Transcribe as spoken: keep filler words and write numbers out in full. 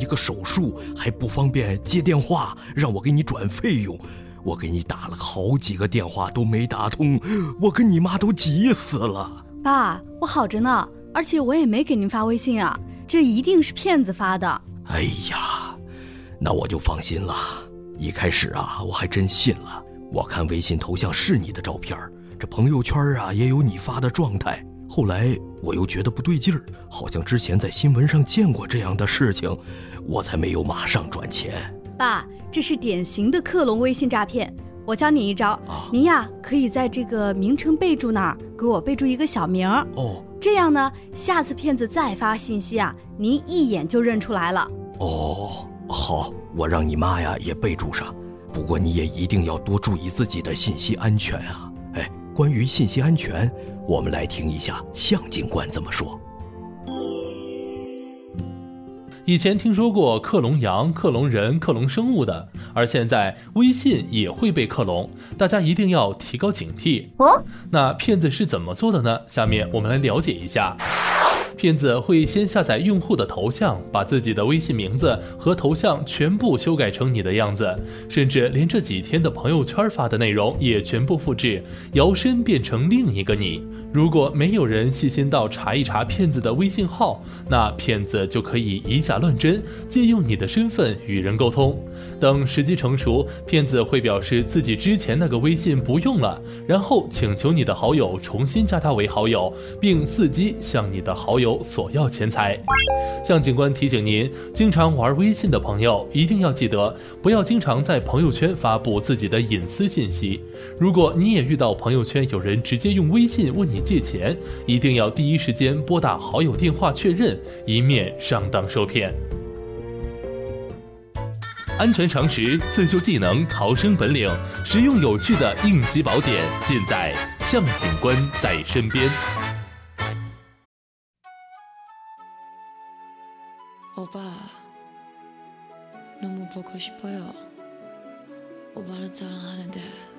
个手术，还不方便接电话，让我给你转费用。我给你打了好几个电话都没打通，我跟你妈都急死了。 爸，我好着呢，而且我也没给您发微信啊，这一定是骗子发的。 哎呀，那我就放心了。一开始啊，我还真信了。我看微信头像是你的照片，这朋友圈啊也有你发的状态。后来我又觉得不对劲儿，好像之前在新闻上见过这样的事情，我才没有马上转钱。 爸，这是典型的克隆微信诈骗。我教你一招， 啊、 您呀可以在这个名称备注那儿给我备注一个小名哦， 这样呢，下次骗子再发信息啊，您一眼就认出来了。 哦，好，我让你妈呀也备注上。不过你也一定要多注意自己的信息安全啊。哎，关于信息安全，我们来听一下向警官怎么说。 以前听说过克隆羊、克隆人、克隆生物的，而现在微信也会被克隆，大家一定要提高警惕。 哦， 那骗子是怎么做的呢？下面我们来了解一下。骗子会先下载用户的头像，把自己的微信名字和头像全部修改成你的样子，甚至连这几天的朋友圈发的内容也全部复制，摇身变成另一个你。如果没有人细心到查一查骗子的微信号，那骗子就可以以假乱真，借用你的身份与人沟通。等时机成熟，骗子会表示自己之前那个微信不用了，然后请求你的好友重新加他为好友，并伺机向你的好友索要钱财。向警官提醒您，经常玩微信的朋友一定要记得，不要经常在朋友圈发布自己的隐私信息。如果你也遇到朋友圈有人直接用微信问你借钱，一定要第一时间拨打好友电话确认，以免上当受骗。安全常识、自救技能、逃生本领，实用有趣的应急宝典，尽在向警官在身边。 오빠, 너무 보고 싶어요. 오빠는 사랑하는데